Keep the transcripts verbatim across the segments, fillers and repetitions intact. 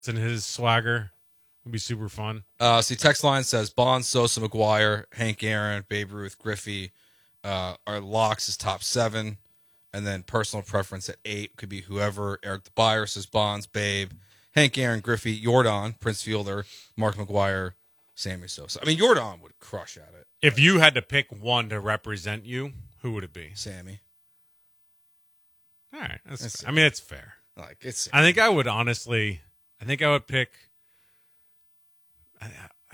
and his swagger would be super fun. Uh, see, text line says Bonds, Sosa, McGuire, Hank Aaron, Babe Ruth, Griffey. Uh, our locks is top seven. And then personal preference at eight could be whoever. Eric the Buyer says Bonds, Babe, Hank Aaron, Griffey, Jordan, Prince Fielder, Mark McGuire, Sammy Sosa. I mean, Jordan would crush at it. If you had to pick one to represent you, who would it be? Sammy. All right. That's That's fair. I mean, it's fair. Like it's. I think I would honestly, I think I would pick, I,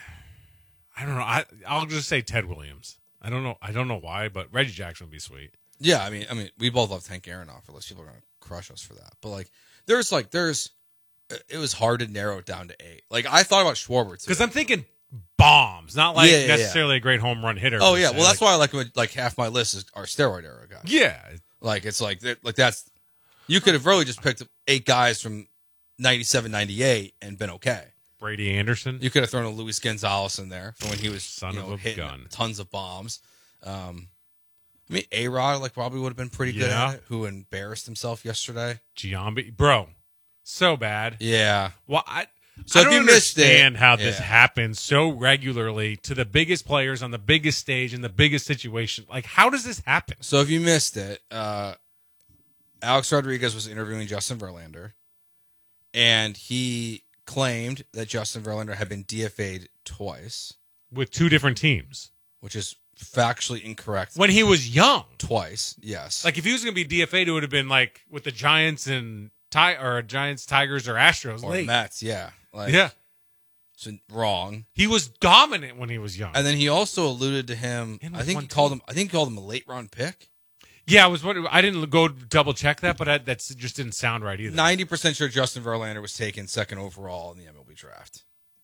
I don't know. I, I'll just say Ted Williams. I don't know. I don't know why, but Reggie Jackson would be sweet. Yeah, I mean, I mean, we both love Hank Aaron off. Unless people are gonna crush us for that, but like, there's like, there's, it was hard to narrow it down to eight. Like, I thought about Schwarber too, because I'm thinking bombs, not like yeah, yeah, necessarily yeah. a great home run hitter. Oh yeah, well that's like, why I like when, like half my list is our steroid era guys. Yeah, like it's like like that's you could have really just picked up eight guys from ninety-seven, ninety-eight and been okay. Brady Anderson. You could have thrown a Luis Gonzalez in there for when he was Son you know, of a hitting gun. tons of bombs. Um, I mean, A-Rod like probably would have been pretty good Yeah. at it. Who embarrassed himself yesterday? Giambi, bro, so bad. Yeah. Well, I. So I if don't you missed it- understand how this yeah. happens so regularly to the biggest players on the biggest stage in the biggest situation. Like, how does this happen? So if you missed it, uh, Alex Rodriguez was interviewing Justin Verlander, and he claimed that Justin Verlander had been D F A'd twice, With two different teams. which is factually incorrect. When he was young. Twice, yes. Like, if he was going to be D F A'd, it would have been like with the Giants and Ti- or Giants, Tigers, or Astros. or late. Mets, yeah. Like, Yeah. So wrong. He was dominant when he was young. And then he also alluded to him. And I with think one he called team. him. I think he called him a late round pick. Yeah, I was wondering. I didn't go double check that, but I, that's just didn't sound right either. Ninety percent sure Justin Verlander was taken second overall in the M L B draft.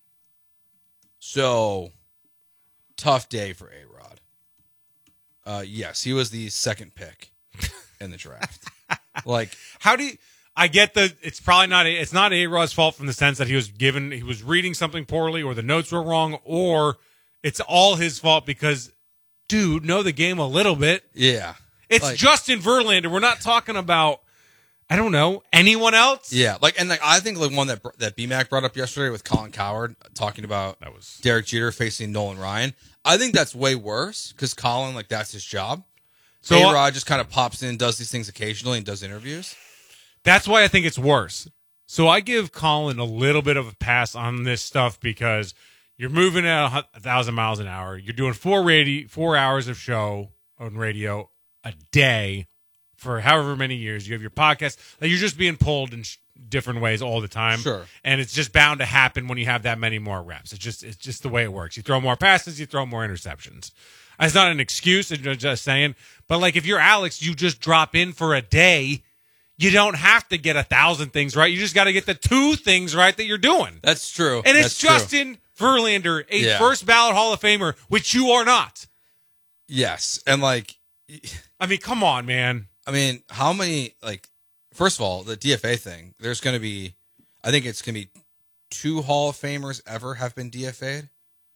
So tough day for A Rod. Uh, yes, he was the second pick in the draft. Like, How do you? I get the. It's probably not. A, it's not A Rod's fault from the sense that he was given. He was reading something poorly, or the notes were wrong, or it's all his fault because, dude, know the game a little bit. yeah, It's like, Justin Verlander. We're not talking about. I don't know anyone else. yeah, like, and like I think like one that that B Mac brought up yesterday with Colin Coward talking about That was Derek Jeter facing Nolan Ryan. I think that's way worse because Colin, like, that's his job. so. A Rod just kind of pops in, does these things occasionally, and does interviews. That's why I think it's worse. So I give Colin a little bit of a pass on this stuff because you're moving at a hu- a thousand miles an hour. You're doing four radio, four hours of show on radio a day for however many years. You have your podcast. Like, you're just being pulled in sh- different ways all the time. Sure. And it's just bound to happen when you have that many more reps. It's just it's just the way it works. You throw more passes, you throw more interceptions. It's not an excuse. It's just saying. But like if you're Alex, you just drop in for a day. You don't have to get a thousand things right. You just got to get the two things right that you're doing. That's true. And it's That's true. Justin Verlander, a Yeah. first ballot Hall of Famer, which you are not. Yes, and like, I mean, come on, man. I mean, how many? Like, first of all, the D F A thing. There's going to be, I think it's going to be two Hall of Famers ever have been D F A'd.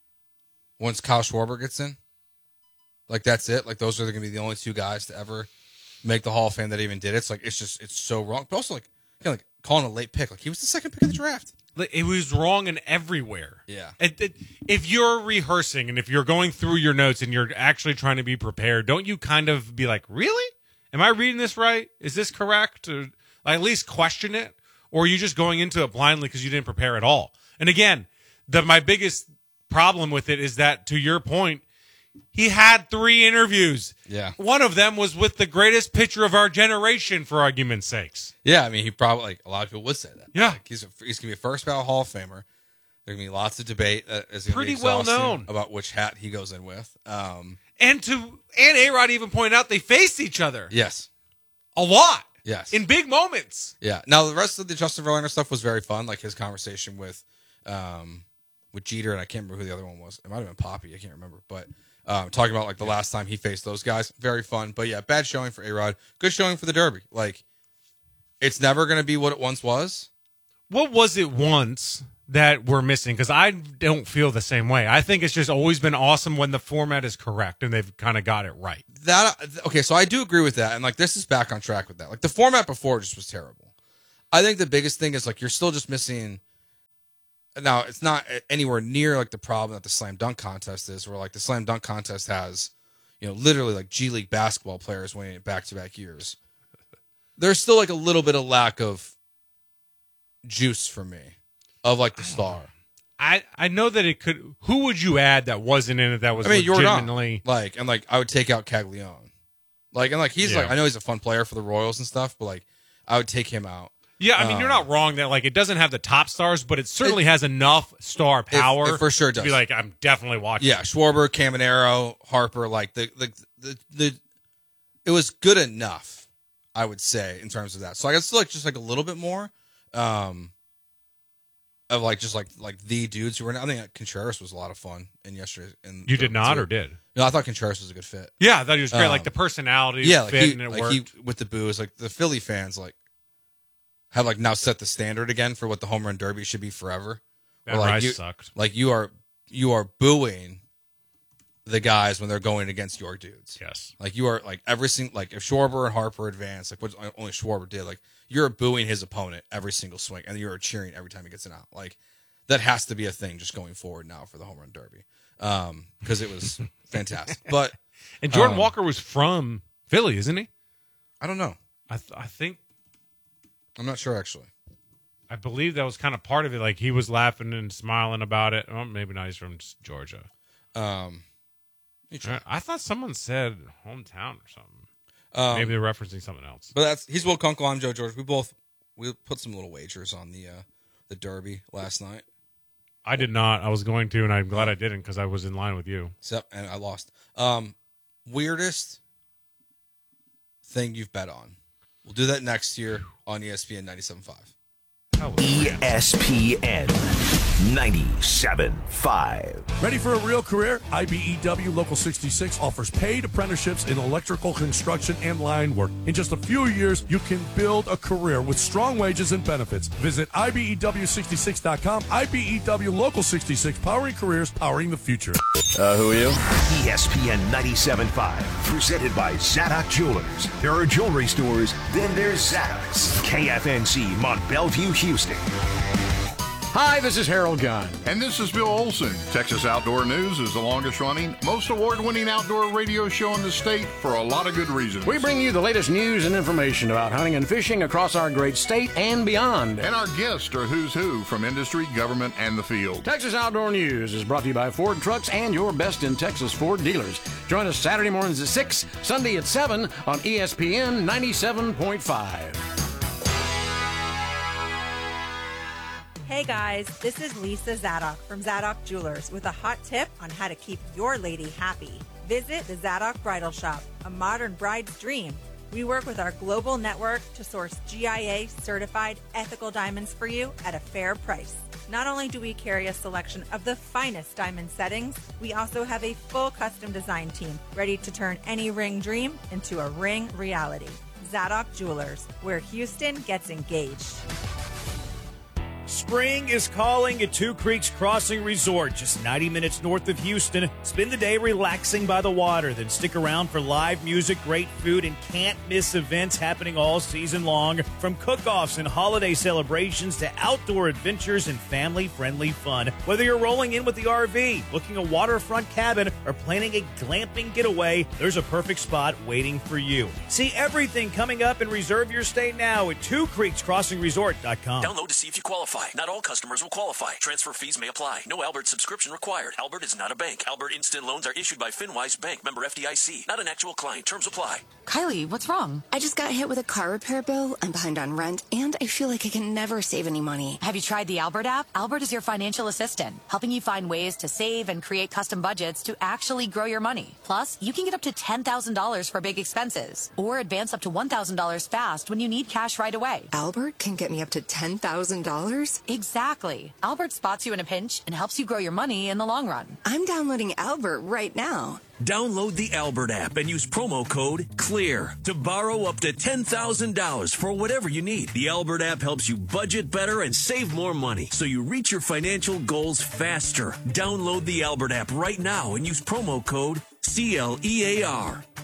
Once Kyle Schwarber gets in, like that's it. Like those are going to be the only two guys to ever make the Hall of Fame that even did it. It's like it's just it's so wrong. But also like, you know, like calling a late pick. Like he was the second pick of the draft. Like, it was wrong in everywhere. Yeah. It, it, if you're rehearsing and if you're going through your notes and you're actually trying to be prepared, don't you kind of be like, really? Am I reading this right? Is this correct? Or like, at least question it? Or are you just going into it blindly because you didn't prepare at all? And again, the my biggest problem with it is that, to your point, he had three interviews. Yeah. One of them was with the greatest pitcher of our generation, for argument's sakes. Yeah, I mean, he probably like a lot of people would say that. Yeah. Like, he's a, he's gonna be a first ballot Hall of Famer. There's gonna be lots of debate. Uh, is gonna Pretty be well exhausting known. about which hat he goes in with. Um, And to and A-Rod even pointed out they faced each other yes, a lot. yes, In big moments. yeah. Now the rest of the Justin Verlander stuff was very fun, like his conversation with, um, with Jeter, and I can't remember who the other one was. It might have been Poppy. I can't remember, but. Um, talking about like the last time he faced those guys, very fun. But yeah, bad showing for A-Rod. Good showing for the Derby. Like, it's never going to be what it once was. What was it once that we're missing? Because I don't feel the same way. I think it's just always been awesome when the format is correct and they've kind of got it right. That okay, so I do agree with that, and like this is back on track with that. Like the format before just was terrible. I think the biggest thing is like you're still just missing now it's not anywhere near like the problem that the slam dunk contest is, where like the slam dunk contest has, you know, literally like G League basketball players winning it back to back years. There's still like a little bit of lack of juice for me of like the star. I, I know that it could. Who would you add that wasn't in it that was I mean, legitimately Jordan, like and like I would take out Caglione, like and like he's Yeah. like I know he's a fun player for the Royals and stuff, but like I would take him out. Yeah, I mean, Um, you're not wrong that like it doesn't have the top stars, but it certainly has enough star power. It, it for sure to does. be like, I'm definitely watching. Yeah, Schwarber, Caminero, Harper, like the, the the the it was good enough, I would say, in terms of that. So I guess like just like a little bit more um of like just like like the dudes who were. I think like Contreras was a lot of fun in yesterday. In You did not, or did? No, I thought Contreras was a good fit. Yeah, I thought he was great. Um, like the personality, Yeah, like fit, he, and it like worked. he with the booze, like the Philly fans, like have like now set the standard again for what the home run derby should be forever. that Or, like, rise you, sucked. Like you are you are booing the guys when they're going against your dudes. Yes. Like you are like every single like if Schwarber and Harper advance, like what only Schwarber did, like you're booing his opponent every single swing, and you're cheering every time he gets an out. Like that has to be a thing just going forward now for the home run derby, um, because it was fantastic. But And Jordan um, Walker was from Philly, isn't he? I don't know. I th- I think I'm not sure actually. I believe that was kind of part of it. Like he was laughing and smiling about it. Well, maybe not. He's from Georgia. Um, I, I thought someone said hometown or something. um, Maybe they're referencing something else. But that's he's Will Kunkel. I'm Joe George. We both we put some little wagers on the uh, the Derby last night. I did not. I was going to, and I'm glad I didn't because I was in line with you. So, and I lost. Um, weirdest thing you've bet on. We'll do that next year on E S P N ninety-seven point five. E S P N ninety-seven point five. Ready for a real career? I B E W Local sixty-six offers paid apprenticeships in electrical construction and line work. In just a few years, you can build a career with strong wages and benefits. Visit I B E W sixty-six dot com. I B E W Local sixty-six, powering careers, powering the future. Uh, who are you? E S P N ninety-seven point five. Presented by Zadok Jewelers. There are jewelry stores, then there's Zadok's. K F N C, Mont Bellevue, Houston. Hi, this is Harold Gunn. And this is Bill Olson. Texas Outdoor News is the longest running, most award-winning outdoor radio show in the state for a lot of good reasons. We bring you the latest news and information about hunting and fishing across our great state and beyond. And our guests are who's who from industry, government, and the field. Texas Outdoor News is brought to you by Ford Trucks and your best in Texas Ford dealers. Join us Saturday mornings at six, Sunday at seven on E S P N ninety-seven point five. Hey guys, this is Lisa Zadok from Zadok Jewelers with a hot tip on how to keep your lady happy. Visit the Zadok Bridal Shop, a modern bride's dream. We work with our global network to source G I A certified ethical diamonds for you at a fair price. Not only do we carry a selection of the finest diamond settings, we also have a full custom design team ready to turn any ring dream into a ring reality. Zadok Jewelers, where Houston gets engaged. Spring is calling at Two Creeks Crossing Resort, just ninety minutes north of Houston. Spend the day relaxing by the water, then stick around for live music, great food, and can't-miss events happening all season long. From cook-offs and holiday celebrations to outdoor adventures and family-friendly fun. Whether you're rolling in with the R V, booking a waterfront cabin, or planning a glamping getaway, there's a perfect spot waiting for you. See everything coming up and reserve your stay now at two creeks crossing resort dot com. Download to see if you qualify. Not all customers will qualify. Transfer fees may apply. No Albert subscription required. Albert is not a bank. Albert Instant Loans are issued by FinWise Bank, member F D I C. Not an actual client. Terms apply. Kylie, what's wrong? I just got hit with a car repair bill. I'm behind on rent, and I feel like I can never save any money. Have you tried the Albert app? Albert is your financial assistant, helping you find ways to save and create custom budgets to actually grow your money. Plus, you can get up to ten thousand dollars for big expenses, or advance up to one thousand dollars fast when you need cash right away. Albert can get me up to ten thousand dollars? Exactly. Albert spots you in a pinch and helps you grow your money in the long run. I'm downloading Albert right now. Download the Albert app and use promo code CLEAR to borrow up to ten thousand dollars for whatever you need. The Albert app helps you budget better and save more money so you reach your financial goals faster. Download the Albert app right now and use promo code C L E A R.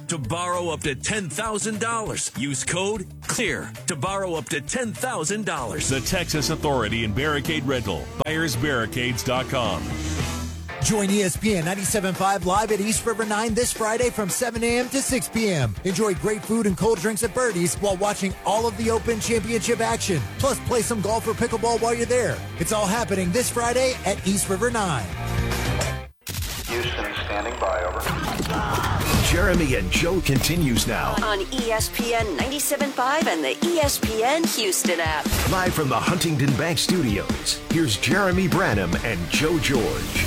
to borrow up to ten thousand dollars. Use code CLEAR to borrow up to ten thousand dollars. The Texas Authority in Barricade Rental. buyers barricades dot com. Join E S P N ninety-seven point five live at East River nine this Friday from seven a.m. to six p.m. Enjoy great food and cold drinks at Birdie's while watching all of the Open Championship action. Plus, play some golf or pickleball while you're there. It's all happening this Friday at East River nine. Houston standing by, over. Jeremy and Joe continues now. On E S P N ninety-seven point five and the E S P N Houston app. Live from the Huntington Bank Studios, here's Jeremy Branham and Joe George.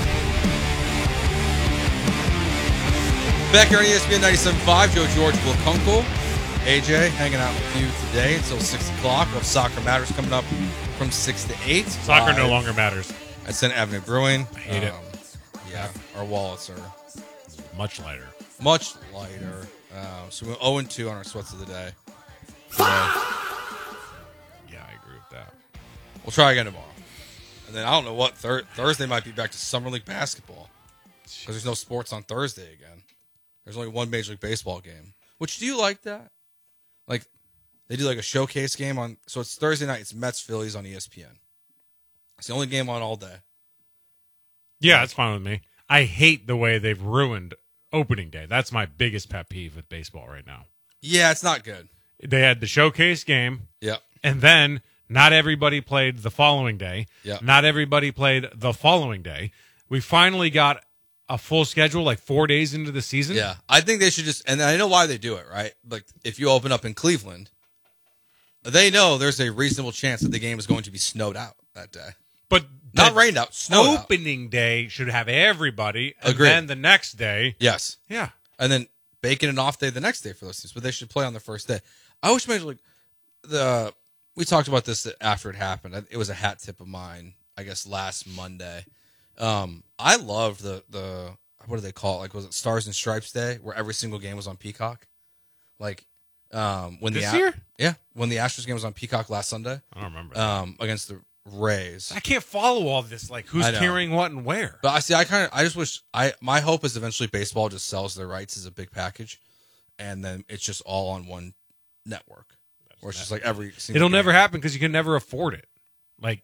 Back here on E S P N ninety-seven point five, Joe George, Will Kunkel, A J hanging out with you today until six o'clock. We'll have Soccer Matters coming up from six to eight. Soccer no longer matters. At Center Avenue Brewing. I hate um, it. Yeah, our wallets are much lighter. Much lighter. Uh, so we're oh and two on our sweats of the day. So, yeah, I agree with that. We'll try again tomorrow. And then I don't know what, thir- Thursday might be back to Summer League basketball. Because there's no sports on Thursday again. There's only one Major League Baseball game. Which, do you like that? Like, they do like a showcase game on, so it's Thursday night, it's Mets Phillies on E S P N. It's the only game on all day. Yeah, that's fine with me. I hate the way they've ruined opening day. That's my biggest pet peeve with baseball right now. Yeah, it's not good. They had the showcase game. Yep. And then not everybody played the following day. Yep. Not everybody played the following day. We finally got a full schedule like four days into the season. Yeah, I think they should just, and I know why they do it, right? Like, if you open up in Cleveland, they know there's a reasonable chance that the game is going to be snowed out that day. But not rained out, snowed out. Opening day should have everybody. And Agreed. then the next day. Yes. Yeah. And then bacon an off day the next day for those teams, but they should play on the first day. I wish Major League, the, we talked about this after it happened. It was a hat tip of mine, I guess, last Monday. Um, I loved the, the, what do they call it? Like, was it Stars and Stripes Day, where every single game was on Peacock? Like, um, when this the, year? Yeah. When the Astros game was on Peacock last Sunday. I don't remember. Um, against the Rays. I can't follow all this. Like, who's carrying what and where? But I see, I kind of, I just wish, I, my hope is eventually baseball just sells their rights as a big package, and then it's just all on one network. Or it's just like every single It'll game. never happen because you can never afford it. Like,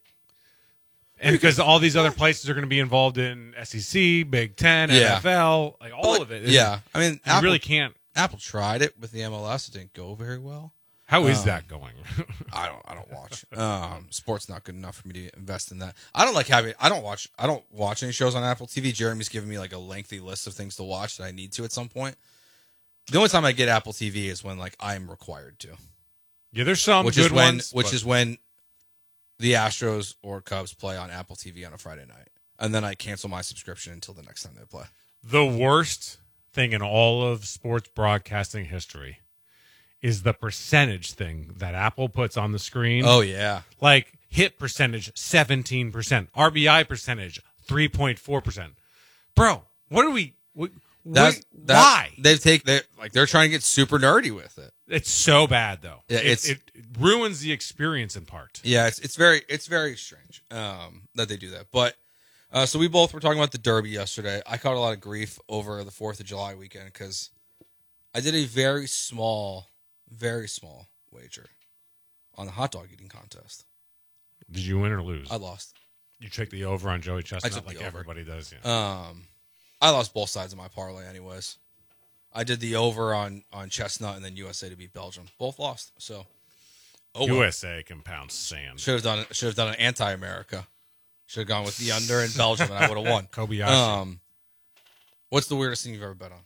and because all these other places are going to be involved in S E C, Big Ten, Yeah. N F L, like all But, of it. Yeah. I mean, you Apple, really can't. Apple tried it with the M L S. It didn't go very well. How is Um, that going? I don't. I don't watch. Um, sport's not good enough for me to invest in that. I don't like having. I don't watch. I don't watch any shows on Apple T V. Jeremy's giving me like a lengthy list of things to watch that I need to at some point. The only time I get Apple T V is when like I am required to. Yeah, there's some which good is when, ones, Which but- is when the Astros or Cubs play on Apple T V on a Friday night, and then I cancel my subscription until the next time they play. The worst thing in all of sports broadcasting history is the percentage thing that Apple puts on the screen. Oh, yeah. Like hit percentage, seventeen percent. R B I percentage, three point four percent. Bro, what are we... What, That's, what, that, why? They've take they like they're trying to get super nerdy with it. It's so bad, though. Yeah, it, it's it, it ruins the experience in part. Yeah, it's it's very it's very strange um, that they do that. But uh, so we both were talking about the Derby yesterday. I caught a lot of grief over the Fourth of July weekend because I did a very small, very small wager on the hot dog eating contest. Did you win or lose? I lost. You took the over on Joey I Chestnut took the like over. everybody does. Yeah. Um, I lost both sides of my parlay, anyways. I did the over on, on Chestnut and then U S A to beat Belgium. Both lost. So, oh well. U S A can pound sand. Should have done should have done an anti-America. Should have gone with the under in Belgium, and I would have won. Kobayashi. Um, what's the weirdest thing you've ever bet on?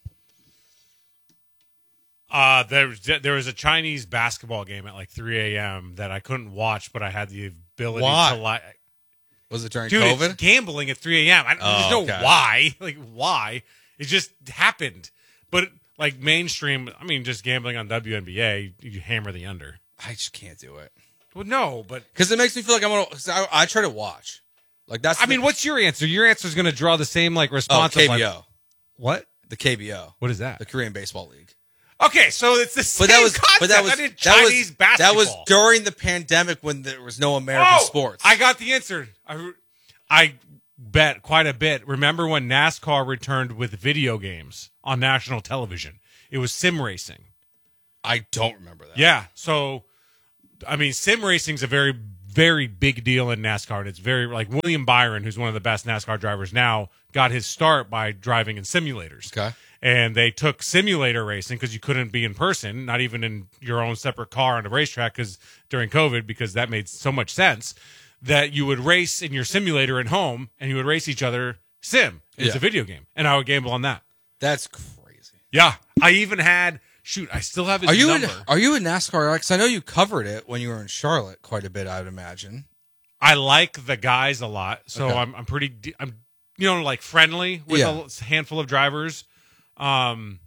Uh, there was there was a Chinese basketball game at like three a.m. that I couldn't watch, but I had the ability Why? to like. Was it during Dude, COVID? it's gambling at three a.m. I, Oh, there's no okay. why. Like, why? It just happened. But, like, mainstream, I mean, just gambling on W N B A, you hammer the under. I just can't do it. Well, no, but... Because it makes me feel like I'm gonna. 'cause I, I try to watch. Like that's. I the- mean, what's your answer? Your answer is going to draw the same, like, oh, response K of, B O. like... What? The K B O. What is that? The Korean Baseball League. Okay, so it's the same But that was. concept. But that was. I did that Chinese was, basketball. That was during the pandemic when there was no American Oh, sports. I got the answer. I, I bet quite a bit. Remember when NASCAR returned with video games on national television? It was sim racing. I don't remember that. Yeah. So, I mean, sim racing is a very, very big deal in NASCAR. And it's very, like, William Byron, who's one of the best NASCAR drivers now, got his start by driving in simulators. Okay. And they took simulator racing because you couldn't be in person, not even in your own separate car on a racetrack because during COVID, because that made so much sense, that you would race in your simulator at home and you would race each other sim. It's Yeah. a video game. And I would gamble on that. That's crazy. Yeah. I even had... Shoot, I still have his Are you number. in, are you a NASCAR? Because I know you covered it when you were in Charlotte quite a bit, I would imagine. I like the guys a lot, so Okay. I'm I'm pretty de- I'm you know like friendly with Yeah. a handful of drivers. Um,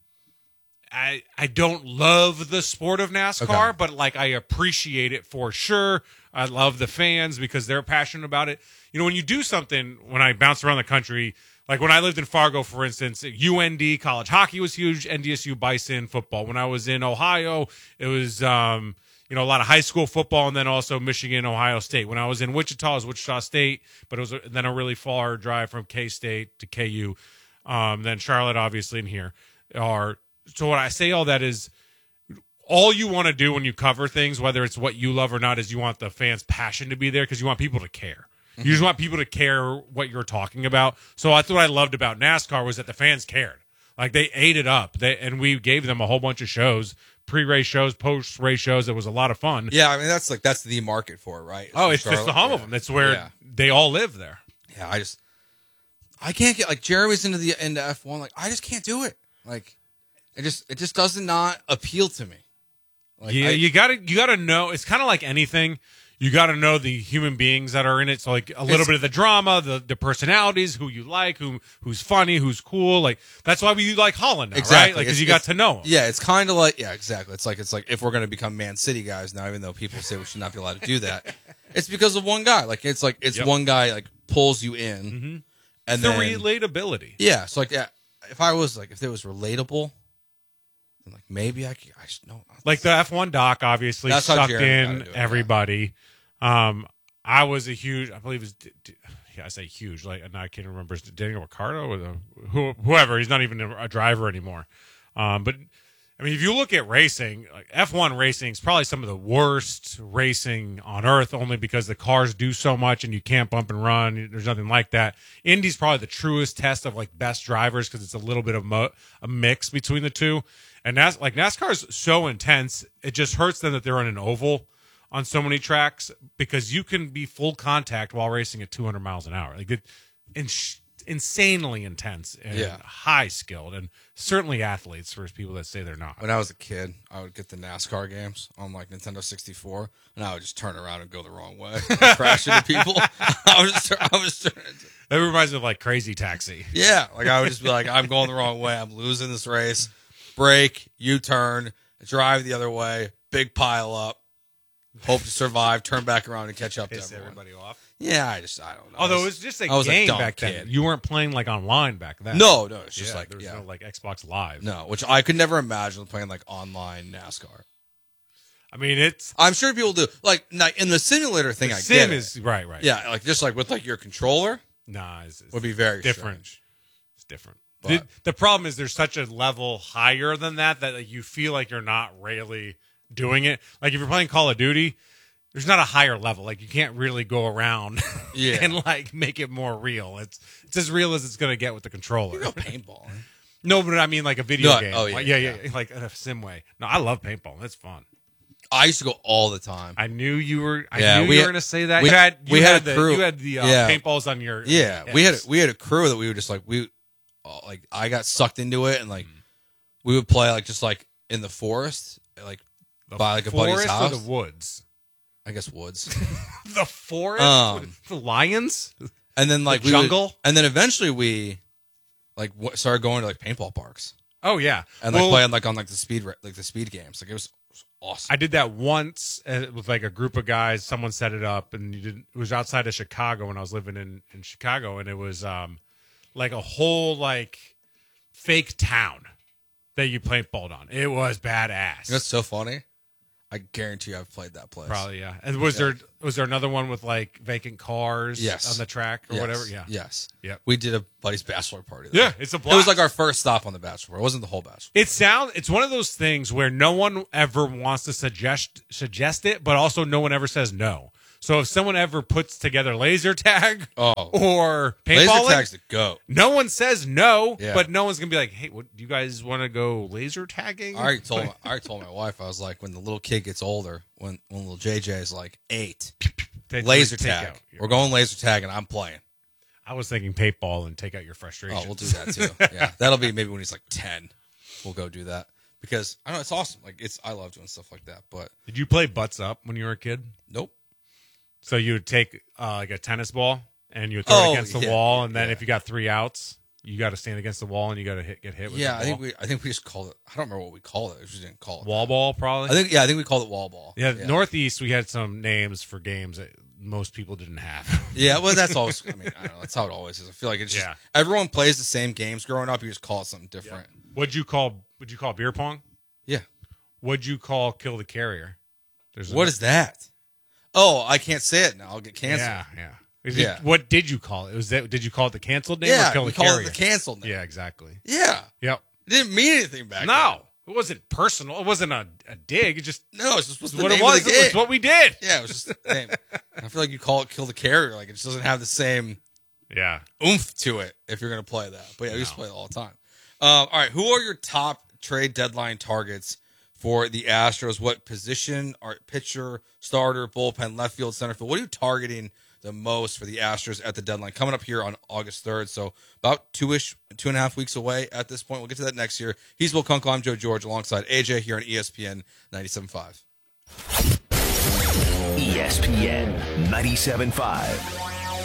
I I don't love the sport of NASCAR, Okay. but like I appreciate it for sure. I love the fans because they're passionate about it. You know, when you do something, when I bounce around the country. Like when I lived in Fargo, for instance, U N D college hockey was huge, N D S U Bison football. When I was in Ohio, it was, um, you know, a lot of high school football and then also Michigan, Ohio State. When I was in Wichita, it was Wichita State, but it was a, then a really far drive from K-State to K U. Um, then Charlotte, obviously, in here. Are, so what I say all that is all you want to do when you cover things, whether it's what you love or not, is you want the fans' passion to be there because you want people to care. You just want people to care what you're talking about. So that's what I loved about NASCAR was that the fans cared. Like they ate it up. They and we gave them a whole bunch of shows, pre-race shows, post-race shows. It was a lot of fun. Yeah, I mean that's like that's the market for it, right? Oh, for it's just the home yeah. of them. That's where Yeah. they all live there. Yeah, I just I can't get like Jeremy's into the into F one. Like I just can't do it. Like it just it just does not appeal to me. Like, yeah, I- you gotta you gotta know. It's kind of like anything. You got to know the human beings that are in it. So like a little It's- bit of the drama, the the personalities, who you like, who who's funny, who's cool. Like that's why we like Holland now, Exactly. right? Like because It's- you got it's- to know him. Yeah, it's kind of like yeah, exactly. It's like it's like if we're going to become Man City guys now, even though people say we should not be allowed to do that, it's because of one guy. Like it's like it's Yep. one guy like pulls you in, Mm-hmm. and the then relatability. yeah. So like yeah, if I was like if it was relatable, then like maybe I could. I should know. Like the F one doc obviously That's how sucked Jeremy in gotta do it, everybody. Um, I was a huge, I believe it was, D- D- yeah, I say huge, like, and I can't remember, is it Daniel Ricciardo or the, who, whoever, he's not even a, a driver anymore. Um, but, I mean, if you look at racing, like F one racing is probably some of the worst racing on earth only because the cars do so much and you can't bump and run. There's nothing like that. Indy's probably the truest test of, like, best drivers because it's a little bit of mo- a mix between the two. And NAS- like NASCAR's so intense, it just hurts them that they're on an oval on so many tracks because you can be full contact while racing at two hundred miles an hour. Like it, ins- insanely intense and Yeah. high skilled, and certainly athletes for people that say they're not. When I was a kid, I would get the NASCAR games on like Nintendo sixty-four, and I would just turn around and go the wrong way, crash into people. I was just, I was just, That reminds me of like Crazy Taxi. yeah, like I would just be like, I'm going the wrong way. I'm losing this race. Brake, U-turn, drive the other way, big pile up, hope to survive, turn back around and catch up to Piss everyone. everybody off. Yeah, I just, I don't know. Although I it was just a I was game dumb back kid. then. You weren't playing like online back then. No, no, it's just Yeah, like, there was yeah. no like Xbox Live. No, which I could never imagine playing like online NASCAR. I mean it's. I'm sure people do. Like like, in the simulator thing, The I sim get it. is right, right. Yeah, like just like with like your controller Nah, it's, it's would be very different. strange. It's different. But- The, the problem is there's such a level higher than that that like, you feel like you're not really doing it. Like if you're playing Call of Duty, there's not a higher level. Like you can't really go around Yeah. and like make it more real. It's it's as real as it's gonna get with the controller. You go paintball. No, but I mean like a video No, game. oh, yeah, Like, yeah, yeah. yeah, like in a sim way. No, I love paintball. It's fun. I used to go all the time. I knew you were. I Yeah, knew we you had- were gonna say that. we- you had. You we had a the, crew. You had the uh, Yeah. paintballs on your. Yeah, we had hips. we had a crew that we would just like we uh, like I got sucked into it and like we would play like just like in the forest like The by like a buddy's forest house. or the woods. I guess woods. The forest. Um, the lions. And then like The we would- jungle? and then eventually we like w- started going to like paintball parks Oh yeah, and like Well, playing like on like the speed ra- like the speed games. Like it was, it was awesome. I did that once uh, with like a group of guys. Someone set it up, and you did. It was outside of Chicago when I was living in in Chicago, and it was um like a whole like fake town that you paintballed on. It was badass. You know what's so funny? I guarantee you I've played that place. Probably, yeah. And was Yeah. there was there another one with like vacant cars Yes. on the track or Yes. whatever? Yeah. Yes. Yep. We did a buddy's bachelor party there. Yeah, it's a It blast. was like our first stop on the bachelor. It wasn't the whole bachelor. It sound it's one of those things where no one ever wants to suggest suggest it, but also no one ever says no. So if someone ever puts together laser tag Oh. or Laser paintballing, tag's the go. no one says no, Yeah. but no one's gonna be like, "Hey, what do you guys want to go laser tagging?" I already told my, I already told my wife, I was like, when the little kid gets older, when when little J J is like eight, Take- laser take tag. out your- We're going laser tag, and I'm playing. I was thinking paintball and take out your frustration. Oh, we'll do that too. Yeah, that'll be maybe when he's like ten. We'll go do that because I don't know it's awesome. Like it's I love doing stuff like that. But Did you play butts up when you were a kid? Nope. So you would take uh, like a tennis ball and you would throw Oh, it against the yeah, wall, and then if you got three outs, you got to stand against the wall and you got to hit get hit with yeah, the I think ball. we I think we just called it. I don't remember what we called it. We just didn't call it wall ball probably. I think yeah, I think we called it wall ball. Yeah, Northeast we had some names for games that most people didn't have. Yeah, well, that's always. I mean, I don't know. That's how it always is. I feel like it's just Yeah. everyone plays the same games growing up. You just call it something different. What'd you call? Would you call beer pong? Yeah. What'd you call kill the carrier? There's What is that? Oh, I can't say it now. I'll get canceled. Yeah, yeah. Is Yeah. it- what did you call it? Was that? Did you call it the canceled name? Yeah, or kill we the call it carrier? the canceled name. Yeah, exactly. Yeah. Yep. It didn't mean anything back then. No, it wasn't personal. It wasn't a, a dig. It just No, it's just it's the what it name of was. the It was game. what we did. Yeah, it was just the name. I feel like you call it kill the carrier. Like it just doesn't have the same Yeah. oomph to it if you're going to play that. But yeah, we used to play it all the time. Um, all right, who are your top trade deadline targets for the Astros? What position are pitcher, starter, bullpen, left field, center field? What are you targeting the most for the Astros at the deadline? Coming up here on August third, so about two-ish, two and a half weeks away at this point. We'll get to that next year. He's Will Kunkel. I'm Joe George alongside A J here on E S P N ninety-seven point five. E S P N ninety-seven point five.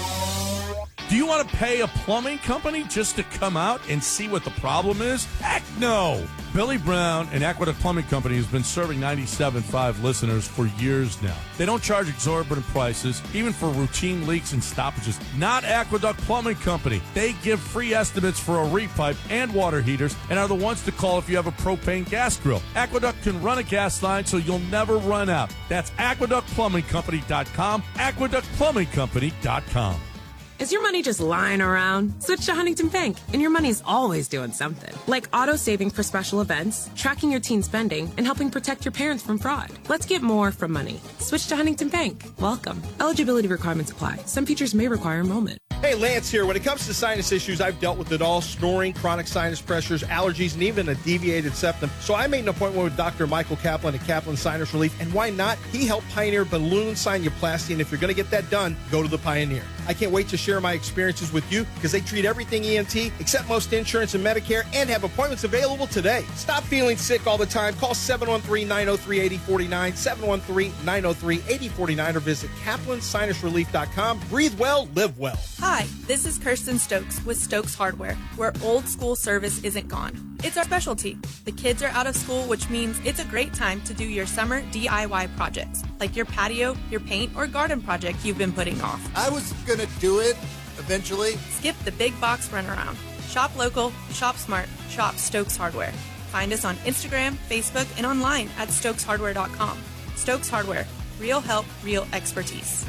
Do you want to pay a plumbing company just to come out and see what the problem is? Heck no! Billy Brown and Aqueduct Plumbing Company has been serving ninety-seven point five listeners for years now. They don't charge exorbitant prices, even for routine leaks and stoppages. Not Aqueduct Plumbing Company. They give free estimates for a repipe and water heaters and are the ones to call if you have a propane gas grill. Aqueduct can run a gas line so you'll never run out. That's aqueduct plumbing company dot com, aqueduct plumbing company dot com. Is your money just lying around? Switch to Huntington Bank, and your money's always doing something. Like auto saving for special events, tracking your teen spending, and helping protect your parents from fraud. Let's get more from money. Switch to Huntington Bank. Welcome. Eligibility requirements apply. Some features may require enrollment. Hey, Lance here. When it comes to sinus issues, I've dealt with it all. Snoring, chronic sinus pressures, allergies, and even a deviated septum. So I made an appointment with Doctor Michael Kaplan at Kaplan Sinus Relief. And why not? He helped pioneer balloon sinuplasty. And if you're going to get that done, go to the Pioneer. I can't wait to share my experiences with you because they treat everything E N T, except most insurance and Medicare, and have appointments available today. Stop feeling sick all the time. Call seven one three, nine oh three, eight oh four nine, seven one three, nine oh three, eight oh four nine, or visit kaplan sinus relief dot com. Breathe well, live well. Hi, this is Kirsten Stokes with Stokes Hardware, where old school service isn't gone. It's our specialty. The kids are out of school, which means it's a great time to do your summer D I Y projects, like your patio, your paint, or garden project you've been putting off. I was gonna do it eventually. Skip the big box runaround. Shop local, shop smart, shop Stokes Hardware. Find us on Instagram, Facebook, and online at stokes hardware dot com. Stokes Hardware. Real help, real expertise.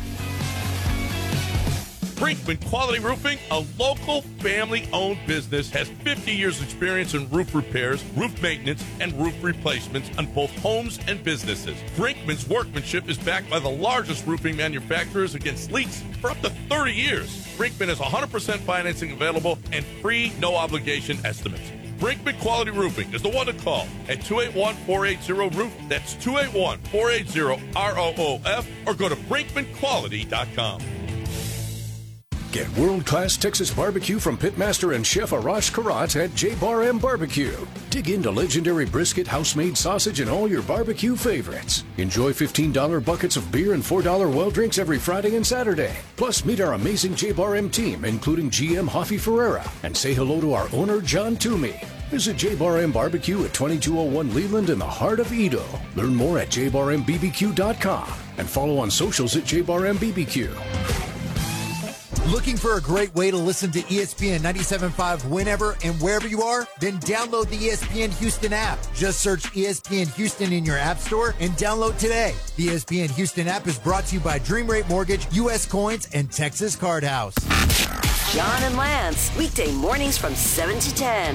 Brinkman Quality Roofing, a local family-owned business, has fifty years experience in roof repairs, roof maintenance, and roof replacements on both homes and businesses. Brinkman's workmanship is backed by the largest roofing manufacturers against leaks for up to thirty years. Brinkman has one hundred percent financing available and free, no-obligation estimates. Brinkman Quality Roofing is the one to call at two eight one, four eight zero, roof. That's two eight one, four eight zero, R O O F, or go to brinkman quality dot com. Get world-class Texas barbecue from pitmaster and chef Arash Karat at J Bar M Barbecue. Dig into legendary brisket, house-made sausage, and all your barbecue favorites. Enjoy fifteen dollar buckets of beer and four dollar well drinks every Friday and Saturday. Plus, meet our amazing J Bar M team, including G M Hoffy Ferreira, and say hello to our owner, John Toomey. Visit J Bar M Barbecue at twenty-two oh one Leland in the heart of Edo. Learn more at j bar m b b q dot com and follow on socials at J Bar M B B Q. Looking for a great way to listen to E S P N ninety-seven point five whenever and wherever you are? Then download the E S P N Houston app. Just search E S P N Houston in your app store and download today. The E S P N Houston app is brought to you by Dream Rate Mortgage, U S Coins, and Texas Card House. John and Lance, weekday mornings from seven to ten.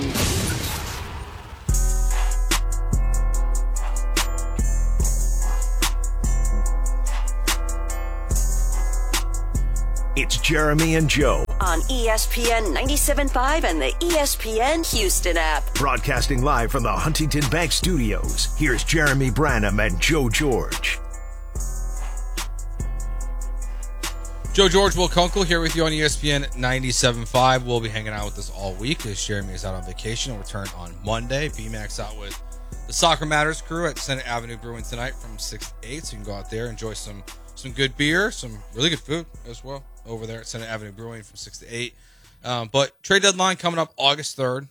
It's Jeremy and Joe. On E S P N ninety-seven point five and the E S P N Houston app. Broadcasting live from the Huntington Bank Studios, here's Jeremy Branham and Joe George. Joe George, Will Kunkel here with you on E S P N ninety-seven point five. We'll be hanging out with us all week as Jeremy is out on vacation. We'll return on Monday. B-Max out with the Soccer Matters crew at Senate Avenue Brewing tonight from six to eight. So you can go out there, enjoy some, some good beer, some really good food as well over there at Senate Avenue Brewing from six to eight. Um, but trade deadline coming up August third.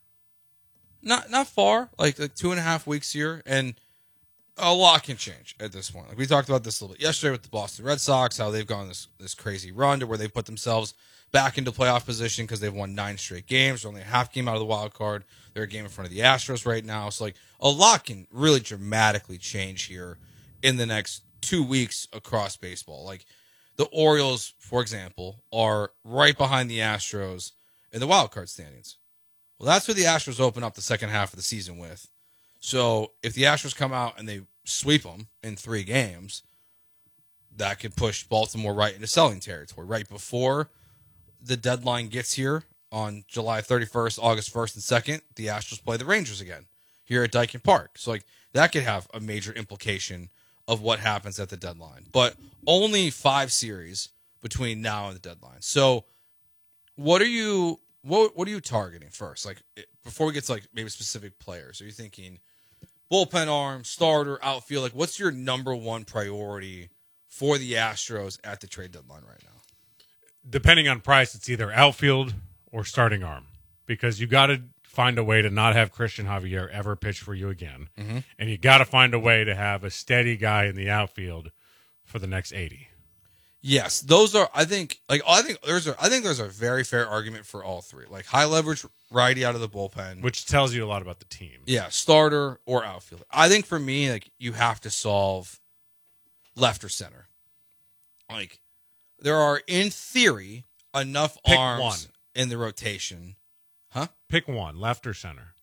Not not far, like like two and a half weeks here. And a lot can change at this point. Like we talked about this a little bit yesterday with the Boston Red Sox, how they've gone this this crazy run to where they put themselves back into playoff position because they've won nine straight games. They're only a half game out of the wild card. They're a game in front of the Astros right now. So like a lot can really dramatically change here in the next two weeks across baseball. Like the Orioles, for example, are right behind the Astros in the wild card standings. Well, that's who the Astros open up the second half of the season with. So if the Astros come out and they sweep them in three games, that could push Baltimore right into selling territory. Right before the deadline gets here on July thirty-first, August first, and second, the Astros play the Rangers again here at Daikin Park. So like that could have a major implication of what happens at the deadline. But only five series between now and the deadline. So what are you what what are you targeting first? Like before we get to like maybe specific players, are you thinking bullpen arm, starter, outfield? Like what's your number one priority for the Astros at the trade deadline right now? Depending on price, it's either outfield or starting arm, because you got to find a way to not have Christian Javier ever pitch for you again. Mm-hmm. And you got to find a way to have a steady guy in the outfield for the next eighty. Yes, those are, I think, like, I think there's a, I think there's a very fair argument for all three. Like, high leverage righty out of the bullpen. Which tells you a lot about the team. Yeah, starter or outfielder. I think for me, like, you have to solve left or center. Like, there are, in theory, enough Pick arms one. in the rotation. Huh? Pick one, left or center.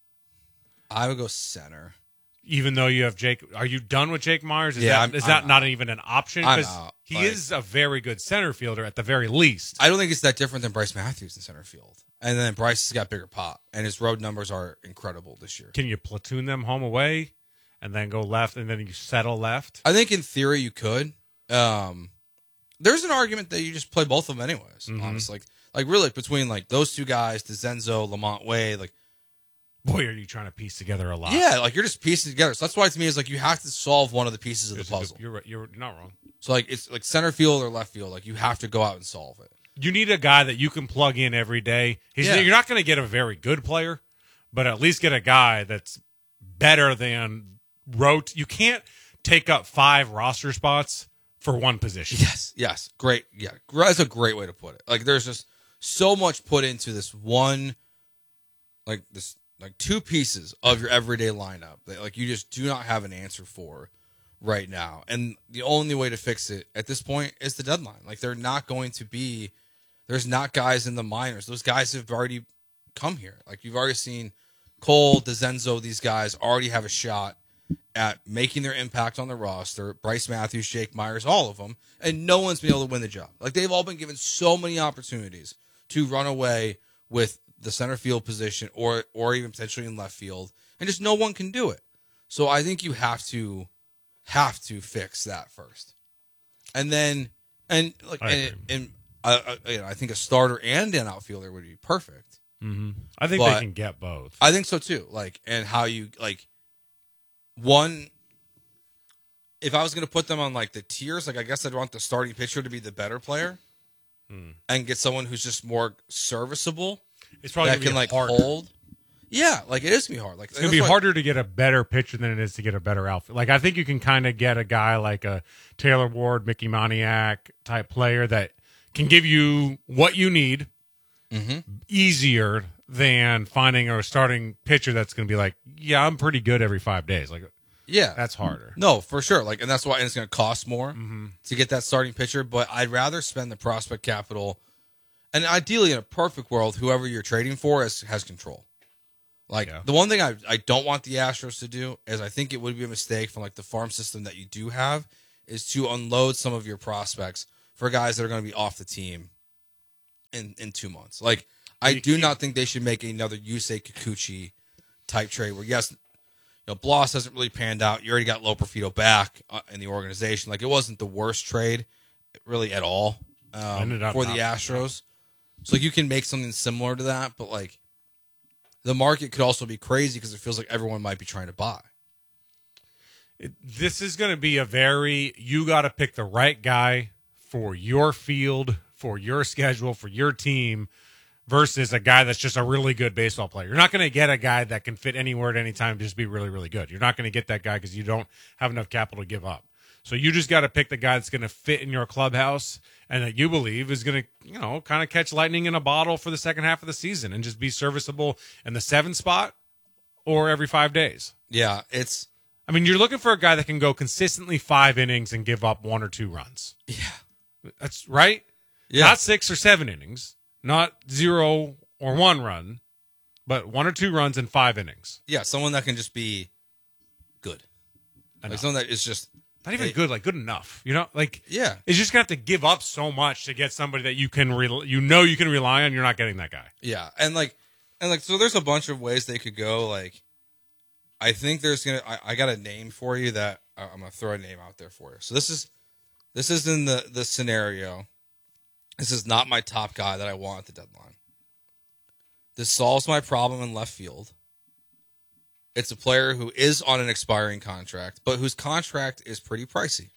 I would go center. Even though you have Jake, are you done with Jake Myers? Is Yeah, that, I'm- is I'm that out. not even an option? I'm 'Cause out. he Like- is a very good center fielder at the very least. I don't think it's that different than Bryce Matthews in center field. And then Bryce has got bigger pop, and his road numbers are incredible this year. Can you platoon them home away and then go left and then you settle left? I think in theory you could. Um, there's an argument that you just play both of them anyways, Mhm. honestly. Like, like really between like those two guys, DeZenzo, Lamont Wade, like Boy, are you trying to piece together a lot. yeah, like you're just piecing together. So that's why to me it's like you have to solve one of the pieces of the It's a good- puzzle. You're right. You're not wrong. So like it's like center field or left field, like you have to go out and solve it. You need a guy that you can plug in every day. He's, Yeah. You're not going to get a very good player, but at least get a guy that's better than wrote. You can't take up five roster spots for one position. Yes, yes, great. Yeah, that's a great way to put it. Like there's just so much put into this one, like this, like two pieces of your everyday lineup that like you just do not have an answer for right now. And the only way to fix it at this point is the deadline. Like they're not going to be, there's not guys in the minors. Those guys have already come here. Like you've already seen Cole, DeZenzo, these guys already have a shot at making their impact on the roster. Bryce Matthews, Jake Myers, all of them. And no one's been able to win the job. Like they've all been given so many opportunities to run away with the center field position or or even potentially in left field. And just no one can do it. So I think you have to have to fix that first. And then and like I and, and uh, uh, you know, I think a starter and an outfielder would be perfect. Mm-hmm. I think But they can get both. I think so too. Like, and how you like one. If I was going to put them on like the tiers, like I guess I'd want the starting pitcher to be the better player, Hmm. and get someone who's just more serviceable. It's probably that gonna can be like harder. hold. Yeah, like it is gonna be hard. Like It's going to be that's why- harder to get a better pitcher than it is to get a better outfit. Like, I think you can kind of get a guy like a Taylor Ward, Mickey Moniak type player that can give you what you need Mm-hmm. easier than finding a starting pitcher that's going to be like, yeah, I'm pretty good every five days. Like, Yeah. that's harder. No, for sure. Like, and that's why and it's going to cost more Mm-hmm. to get that starting pitcher. But I'd rather spend the prospect capital, and ideally, in a perfect world, whoever you're trading for has, has control. Like Yeah. the one thing I I don't want the Astros to do is I think it would be a mistake from like the farm system that you do have is to unload some of your prospects for guys that are going to be off the team in in two months. Like I You do keep- not think they should make another Yusei Kikuchi type trade where yes, you know, Bloss hasn't really panned out. You already got Loperfido back uh, in the organization. Like it wasn't the worst trade really at all um, Ended up for the not- Astros. So you can make something similar to that, but like the market could also be crazy because it feels like everyone might be trying to buy. It, this is going to be a very, you got to pick the right guy for your field, for your schedule, for your team, versus a guy that's just a really good baseball player. You're not going to get a guy that can fit anywhere at any time and just be really, really good. You're not going to get that guy because you don't have enough capital to give up. So you just got to pick the guy that's going to fit in your clubhouse and that you believe is going to, you know, kind of catch lightning in a bottle for the second half of the season and just be serviceable in the seven spot or every five days. Yeah, it's. I mean, you're looking for a guy that can go consistently five innings and give up one or two runs. Yeah. That's right. Yeah. Not six or seven innings, not zero or one run, but one or two runs in five innings. Yeah, someone that can just be good. Like Enough. someone that is just Not even hey, good, like good enough. You know, like Yeah. it's just gonna have to give up so much to get somebody that you can, re- you know, you can rely on. You're not getting that guy. Yeah, and like, and like, so there's a bunch of ways they could go. Like, I think there's gonna. I, I got a name for you that uh, I'm gonna throw a name out there for you. So this is, this is in the the scenario. This is not my top guy that I want at the deadline. This solves my problem in left field. It's a player who is on an expiring contract, but whose contract is pretty pricey.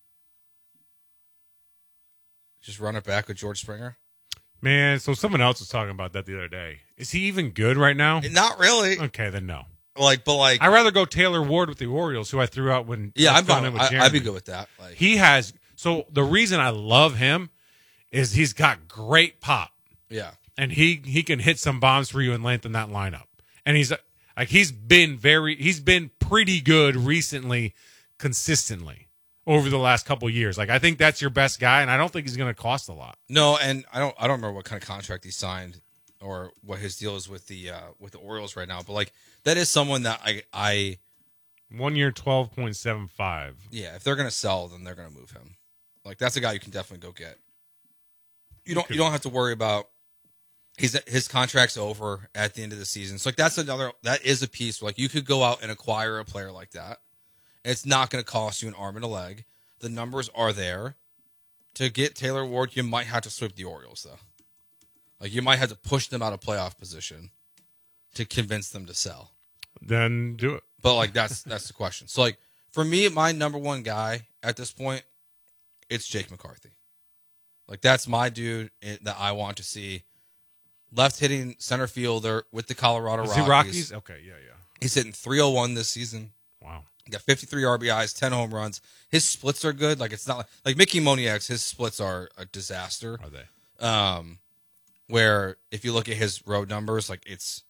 Just run it back with George Springer. Man, so someone else was talking about that the other day. Is he even good right now? Not really. Okay, then no. Like, but like, I'd rather go Taylor Ward with the Orioles, who I threw out when yeah, I I'm filled fine. in with I, Jeremy. I'd be good with that. Like, He has. So the reason I love him is he's got great pop, yeah, and he he can hit some bombs for you and lengthen that lineup. And he's like he's been very he's been pretty good recently, consistently over the last couple of years. Like I think that's your best guy, and I don't think he's going to cost a lot. no, and I don't. I don't remember what kind of contract he signed or what his deal is with the uh, with the Orioles right now. But like, that is someone that I I One year, twelve point seven five. yeah, if they're gonna sell, then they're gonna move him. Like that's a guy you can definitely go get. You don't. You don't have to worry about his his contract's over at the end of the season. So like that's another. That is a piece. Where, like you could go out and acquire a player like that. It's not going to cost you an arm and a leg. The numbers are there. To get Taylor Ward, you might have to sweep the Orioles though. Like you might have to push them out of playoff position to convince them to sell. Then do it. But like that's that's the question. So like for me, my number one guy at this point, it's Jake McCarthy. Like that's my dude that I want to see. Left hitting center fielder with the Colorado Is Rockies. he Rockies? Okay, yeah, yeah. He's hitting three oh one this season. Wow. He got fifty-three R B Is, ten home runs. His splits are good. Like it's not like, like Mickey Moniak's, his splits are a disaster. Are they? Um, where if you look at his road numbers, like it's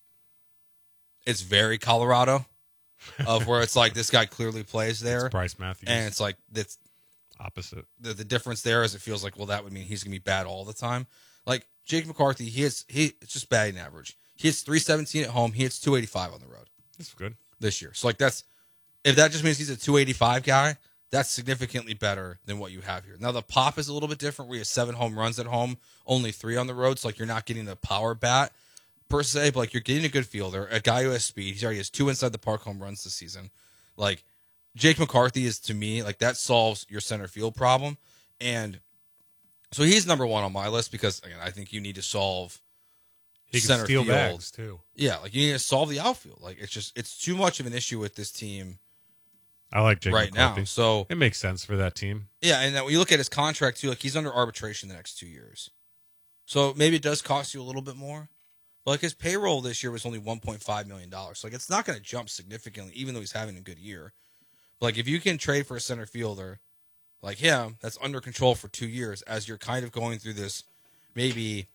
it's very Colorado, of where it's like this guy clearly plays there. It's Bryce Matthews. And it's like that's opposite. The, the difference there is it feels like, well, that would mean he's gonna be bad all the time. Like Jake McCarthy, he is he it's just batting average. He hits three seventeen at home. He hits two eighty-five on the road. That's good this year. So like that's if that just means he's a two eighty-five guy, that's significantly better than what you have here. Now the pop is a little bit different. We have seven home runs at home, only three on the road. So like you're not getting the power bat per se, but like you're getting a good fielder, a guy who has speed. He already has two inside the park home runs this season. Like Jake McCarthy is to me like that solves your center field problem, and so he's number one on my list because again I think you need to solve He can center steal field. bags too. Yeah, like you need to solve the outfield. Like it's just it's too much of an issue with this team. I like Jake right McCarthy. now. So it makes sense for that team. Yeah, and then when you look at his contract too, like he's under arbitration the next two years. So maybe it does cost you a little bit more. But like his payroll this year was only one point five million dollars. So like it's not going to jump significantly, even though he's having a good year. But like if you can trade for a center fielder like him that's under control for two years as you're kind of going through this maybe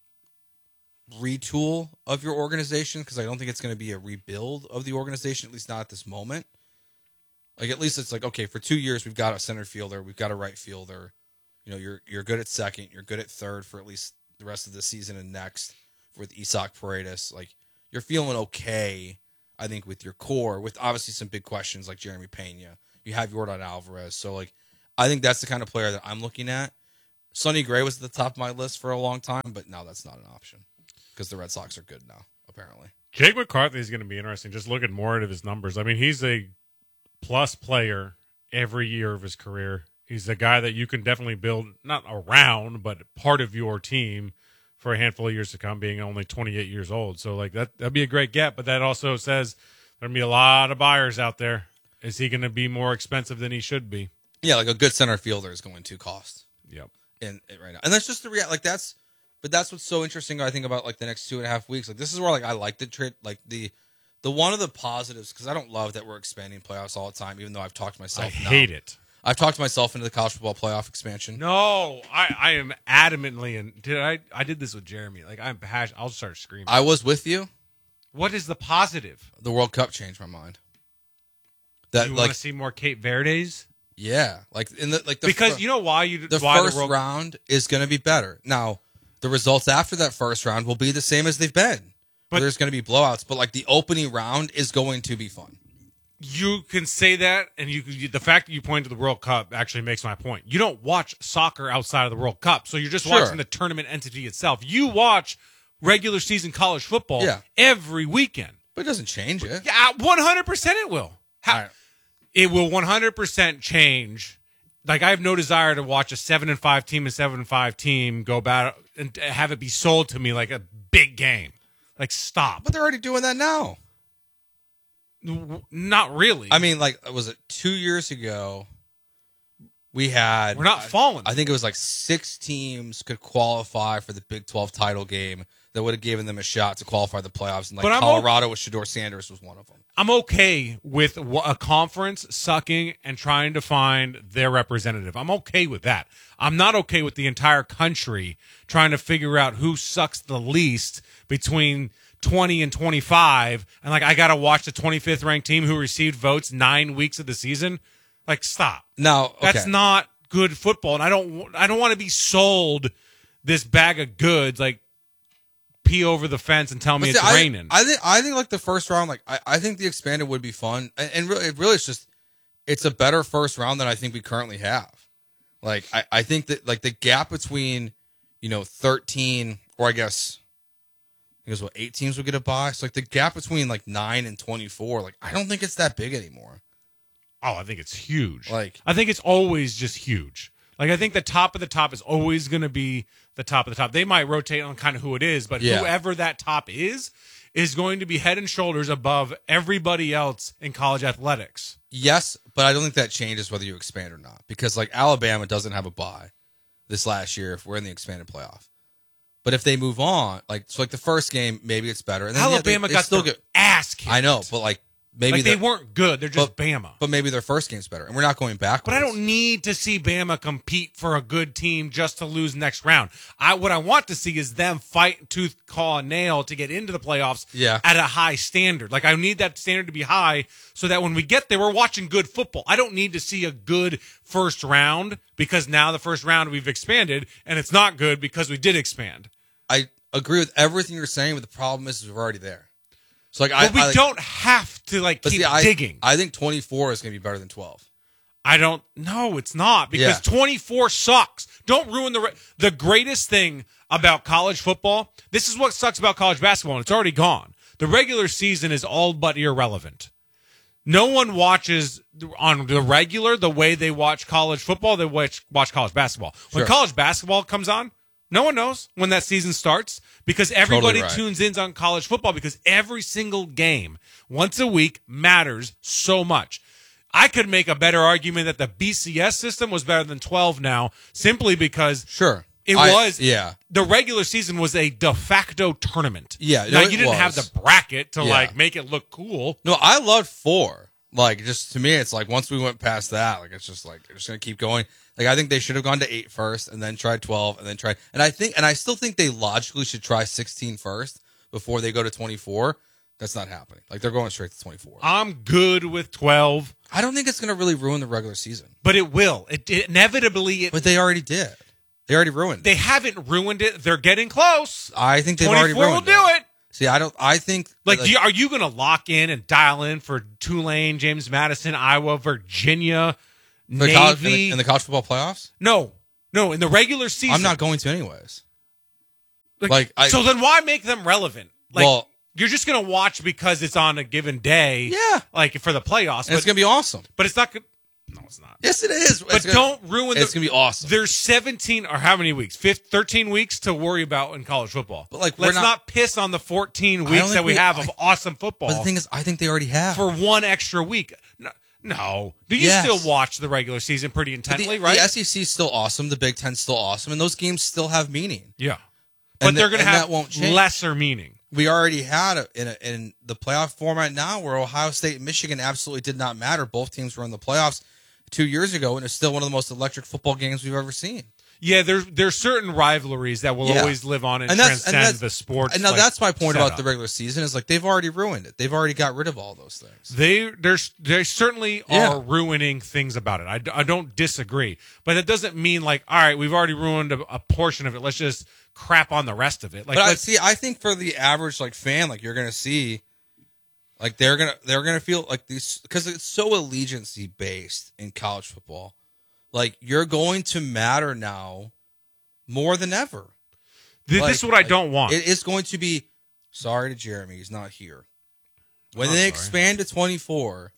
retool of your organization, because I don't think it's going to be a rebuild of the organization, at least not at this moment. Like, at least it's like, okay, for two years we've got a center fielder, we've got a right fielder. You know, you're you're good at second, you're good at third for at least the rest of the season and next with Isaac Paredes. Like, you're feeling okay, I think, with your core, with obviously some big questions like Jeremy Pena. You have Yordan Alvarez. So, like, I think that's the kind of player that I'm looking at. Sonny Gray was at the top of my list for a long time, but now that's not an option because the Red Sox are good now, apparently. Jake McCarthy is going to be interesting. Just looking more at his numbers. I mean, he's a plus player every year of his career. He's a guy that you can definitely build, not around, but part of your team for a handful of years to come, being only twenty-eight years old. So, like, that, that'd be a great get, but that also says there'll be a lot of buyers out there. Is he going to be more expensive than he should be? Yeah, like a good center fielder is going to cost. Yep. And right now, and that's just the reality. Like that's, but that's what's so interesting. I think about like the next two and a half weeks. Like this is where like I like the trade. Like the, the one of the positives, because I don't love that we're expanding playoffs all the time. Even though I've talked myself. I now, hate it. I've talked myself into the college football playoff expansion. No, I, I am adamantly and did I I did this with Jeremy. Like I'm passionate. I'll start screaming. I was with you. What is the positive? The World Cup changed my mind. That you like want to see more Cape Verdes? Yeah, like in the like the because fir- you know why you the why first the World- round is going to be better. Now the results after that first round will be the same as they've been. But there's going to be blowouts, but like the opening round is going to be fun. You can say that, and you, you the fact that you point to the World Cup actually makes my point. You don't watch soccer outside of the World Cup, so you're just Sure. watching the tournament entity itself. You watch regular season college football Yeah. every weekend. But it doesn't change it. Yeah, one hundred percent it will. How, It will one hundred percent change. Like, I have no desire to watch a seven and five team and seven and five team go battle and have it be sold to me like a big game. Like, stop. But they're already doing that now. Not really. I mean, like, was it two years ago? We had. We're not falling. I think it was like six teams could qualify for the Big twelve title game that would have given them a shot to qualify the playoffs. And like But I'm Colorado with Shedeur Sanders was one of them. I'm okay with a conference sucking and trying to find their representative. I'm okay with that. I'm not okay with the entire country trying to figure out who sucks the least between twenty and twenty-five. And like, I got to watch the twenty-fifth ranked team who received votes nine weeks of the season. Like, stop. No, okay. That's not good football. And I don't, I don't want to be sold this bag of goods. Like, pee over the fence and tell me But it's see, I, raining. I think I think like the first round, like I, I think the expanded would be fun, and, and really, it really it's just it's a better first round than I think we currently have. Like I, I think that like the gap between you know thirteen or I guess because what eight teams would get a bye, so like the gap between like nine and twenty four, like I don't think it's that big anymore. Oh, I think it's huge. Like I think it's always just huge. Like I think the top of the top is always going to be the top of the top. They might rotate on kind of who it is, but Yeah. whoever that top is is going to be head and shoulders above everybody else in college athletics. Yes, but I don't think that changes whether you expand or not because like Alabama doesn't have a bye this last year if we're in the expanded playoff. But if they move on, like so, like the first game, maybe it's better. And then, yeah, Alabama they, they got still their get ass kicked. I know, but like maybe Like, they the- weren't good. They're just but, Bama. But maybe their first game's better, and we're not going backwards. But I don't need to see Bama compete for a good team just to lose next round. I what I want to see is them fight tooth, claw, and nail to get into the playoffs Yeah. at a high standard. Like I need that standard to be high so that when we get there, we're watching good football. I don't need to see a good first round because now the first round we've expanded, and it's not good because we did expand. I agree with everything you're saying, but the problem is we're already there. So like, I, But we I, like, don't have to like but keep see, I, digging. I think twenty-four is going to be better than twelve. I don't. No, it's not because Yeah. twenty-four sucks. Don't ruin the re- the greatest thing about college football. This is what sucks about college basketball, and it's already gone. The regular season is all but irrelevant. No one watches on the regular the way they watch college football. They watch watch college basketball. When Sure. college basketball comes on, no one knows when that season starts because everybody Totally right. tunes in on college football because every single game once a week matters so much. I could make a better argument that the B C S system was better than twelve now simply because Sure. it I- was yeah. the regular season was a de facto tournament. Yeah, Now no, you it didn't have was. the bracket to Yeah. like make it look cool. No, I loved four. Like, just to me, it's like once we went past that, like it's just like they're just gonna keep going. Like, I think they should have gone to eight first, and then tried twelve, and then tried. And I think, and I still think they logically should try sixteen first before they go to twenty-four. That's not happening. Like, they're going straight to twenty-four. I'm good with twelve. I don't think it's gonna really ruin the regular season, but it will. It, it inevitably. It, but they already did. They already ruined it. They haven't ruined it. They're getting close. I think they've already ruined will do it. See, I don't. I think like, like do you, are you going to lock in and dial in for Tulane, James Madison, Iowa, Virginia, the Navy college, in, the, in the college football playoffs? No, no, in the regular season. I'm not going to anyways. Like, like I, so then why make them relevant? Like, well, you're just going to watch because it's on a given day. Yeah, like for the playoffs. But, it's going to be awesome. But it's not. No, it's not. Yes, it is. But gonna, don't ruin the. It's going to be awesome. There's seventeen or how many weeks? Fifth, thirteen weeks to worry about in college football. But like, let's not, not piss on the fourteen weeks that we, we have I, of awesome football. But the thing is, I think they already have for one extra week. No, no. Do you yes. still watch the regular season pretty intently? The, right. The S E C is still awesome. The Big Ten's still awesome, and those games still have meaning. Yeah, but and they're going to have that won't change. lesser meaning. We already had a, in a, in the playoff format now, where Ohio State and Michigan absolutely did not matter. Both teams were in the playoffs two years ago, and it's still one of the most electric football games we've ever seen. Yeah, there's there's certain rivalries that will yeah. always live on and, and that's, transcend and that's, the sports. And now like, that's my point setup. about the regular season is like they've already ruined it. They've already got rid of all those things. They there's they certainly yeah. are ruining things about it. I, I don't disagree, but it doesn't mean like all right, we've already ruined a, a portion of it. Let's just crap on the rest of it. Like, but I see. I think for the average like fan, like you're gonna see. Like they're gonna they're gonna feel like these because it's so allegiance based in college football. Like you're going to matter now more than ever. This, like, this is what I like, don't want. It is going to be sorry to Jeremy, he's not here. When oh, they sorry. expand to twenty-four,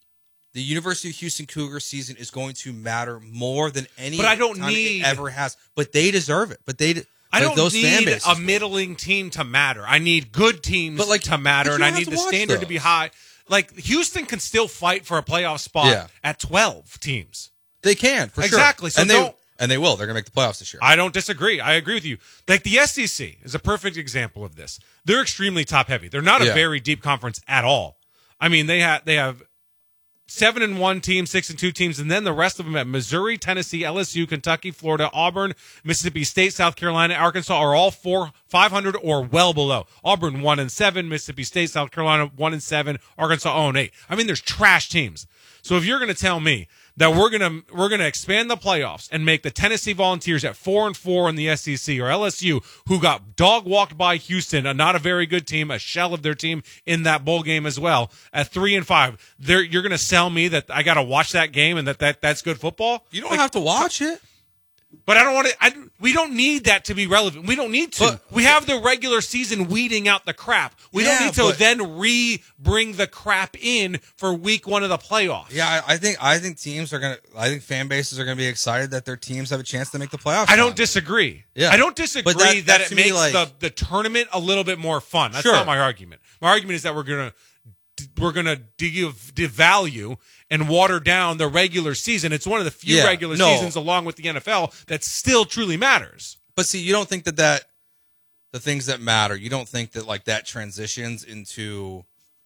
the University of Houston Cougar season is going to matter more than any. But I don't time need it ever has. But they deserve it. But they. I like don't those need fan bases a middling team to matter. I need good teams but like, to matter, but and I have need to the watch standard those. to be high. Like Houston can still fight for a playoff spot Yeah. at twelve teams. They can for exactly. sure. So and don't, they and they will. They're going to make the playoffs this year. I don't disagree. I agree with you. Like the S E C is a perfect example of this. They're extremely top heavy. They're not a Yeah. very deep conference at all. I mean, they have they have seven and one teams, six and two teams, and then the rest of them at Missouri, Tennessee, L S U, Kentucky, Florida, Auburn, Mississippi State, South Carolina, Arkansas are all four five hundred or well below. Auburn one and seven, Mississippi State, South Carolina one and seven, Arkansas zero and eight. I mean, there's trash teams. So if you're going to tell me that we're gonna we're gonna expand the playoffs and make the Tennessee Volunteers at four and four in the S E C, or L S U, who got dog walked by Houston, a not a very good team, a shell of their team in that bowl game as well, at three and five, they're, you're gonna sell me that I got to watch that game and that, that that's good football? You don't Like, have to watch it. But I don't want to. I, we don't need that to be relevant. We don't need to. But, we have the regular season weeding out the crap. We Yeah, don't need to but- then re-bring the crap in for week one of the playoffs. Yeah, I, I think I think teams are gonna. I think fan bases are gonna be excited that their teams have a chance to make the playoffs. I don't finally. disagree. Yeah. I don't disagree But that- that, that it to me, makes like- the, the tournament a little bit more fun. That's Sure. not my argument. My argument is that we're gonna we're gonna de- devalue and water down the regular season. It's one of the few Yeah, regular no. seasons along with the N F L that still truly matters. But see, you don't think that that the things that matter. You don't think that like that transitions into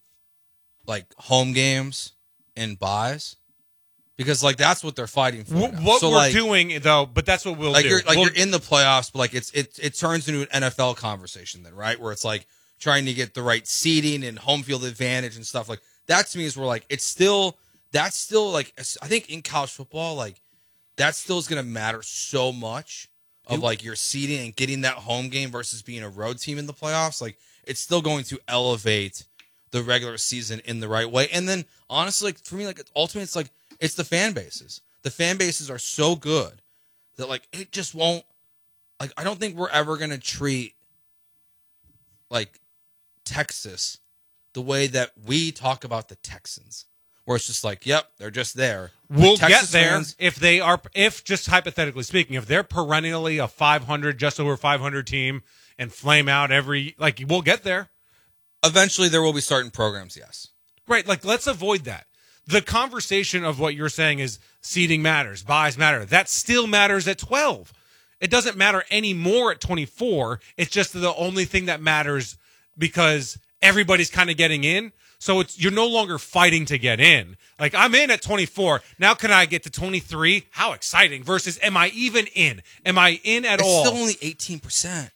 like home games and buys because like that's what they're fighting for. Wh- now. What So, we're like, doing though, but that's what we'll like do. you're like We'll- you're in the playoffs, but like it's it it turns into an N F L conversation then, right? Where it's like trying to get the right seating and home field advantage and stuff like that. To me is where like it's still that's still like I think in college football like that still is going to matter so much of like your seating and getting that home game versus being a road team in the playoffs. Like it's still going to elevate the regular season in the right way. And then honestly, like for me, like ultimately, it's like it's the fan bases. The fan bases are so good that like it just won't. Like I don't think we're ever going to treat like Texas the way that we talk about the Texans, where it's just like, yep, they're just there. We'll Like, Texas get there fans- if they are, if just hypothetically speaking, if they're perennially a five hundred, just over five hundred team and flame out every, like, we'll get there. Eventually, there will be certain programs, yes. Right. Like, let's avoid that. The conversation of what you're saying is seeding matters, buys matter. That still matters at twelve. It doesn't matter anymore at twenty-four. It's just the only thing that matters because everybody's kind of getting in. So it's you're no longer fighting to get in. Like, I'm in at twenty-four. Now can I get to twenty-three? How exciting. Versus, am I even in? Am I in at it's all? It's still only eighteen percent.